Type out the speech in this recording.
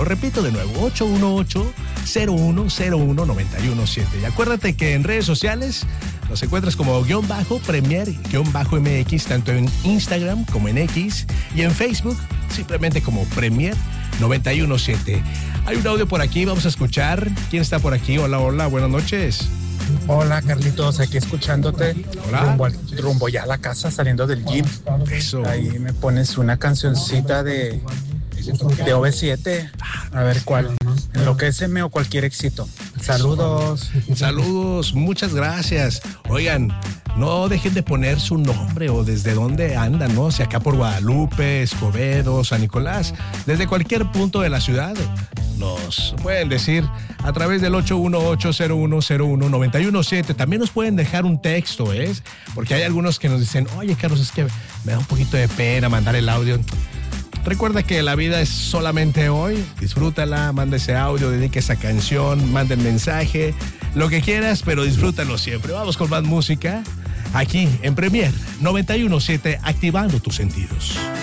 Lo repito de nuevo, 818-0101-917. Y acuérdate que en redes sociales nos encuentras como _Premier_MX, tanto en Instagram como en X, y en Facebook simplemente como Premier 917. Hay un audio por aquí, vamos a escuchar. ¿Quién está por aquí? Hola, hola, buenas noches. Hola, Carlitos, aquí escuchándote. Hola. Rumbo ya a la casa, saliendo del gym. Eso. Ahí me pones una cancioncita de OV7. A ver cuál. Enloquéceme o cualquier éxito. Saludos. Saludos, muchas gracias. Oigan, no dejen de poner su nombre o desde dónde andan, ¿no? Si acá por Guadalupe, Escobedo, San Nicolás, desde cualquier punto de la ciudad, nos pueden decir a través del 818-0101-917. También nos pueden dejar un texto, porque hay algunos que nos dicen, oye, Carlos, es que me da un poquito de pena mandar el audio. Recuerda que la vida es solamente hoy, disfrútala, manda ese audio, dedica esa canción, manda el mensaje, lo que quieras, pero disfrútalo siempre. Vamos con más música, aquí en Premier 917, activando tus sentidos.